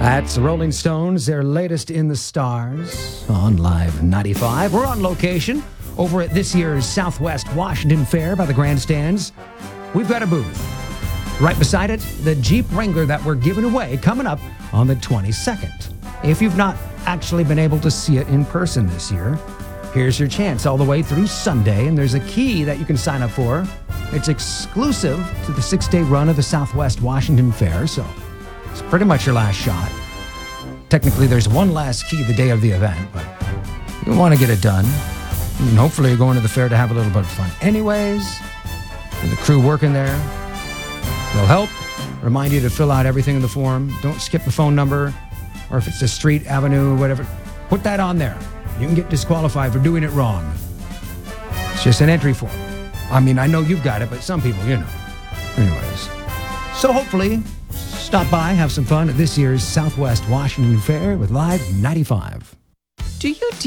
That's the Rolling Stones, their latest in the stars on Live 95. We're on location over at this year's Southwest Washington Fair by the grandstands. We've got a booth. Right beside it, the Jeep Wrangler that we're giving away coming up on the 22nd. If you've not actually been able to see it in person this year, here's your chance all the way through Sunday, and there's a key that you can sign up for. It's exclusive to the 6-day run of the Southwest Washington Fair, so it's pretty much your last shot. Technically, there's one last key the day of the event, but you want to get it done. And hopefully you're going to the fair to have a little bit of fun. Anyways, with the crew working there, they'll help. Remind you to fill out everything in the form. Don't skip the phone number, or if it's a street, avenue, whatever, put that on there. You can get disqualified for doing it wrong. It's just an entry form. I mean, I know you've got it, but some people, you know. Anyways, so hopefully, stop by, have some fun at this year's Southwest Washington Fair with Live 95. Do you